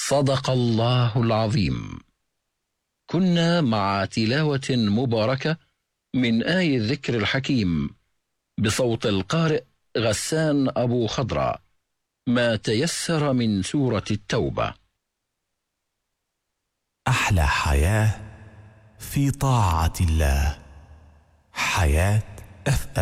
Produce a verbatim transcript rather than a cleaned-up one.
صدق الله العظيم. كنا مع تلاوة مباركة من آي الذكر الحكيم بصوت القارئ غسان أبو خضرة، ما تيسر من سورة التوبة. أحلى حياة في طاعة الله، حياة أف